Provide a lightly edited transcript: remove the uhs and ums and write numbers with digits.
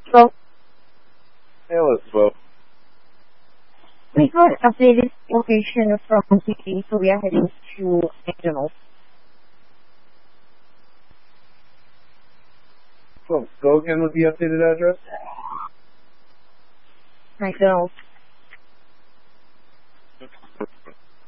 So, Hello, Bo. we got updated location from city, so we are heading to McDonald's. So, go again with the updated address. McDonald's.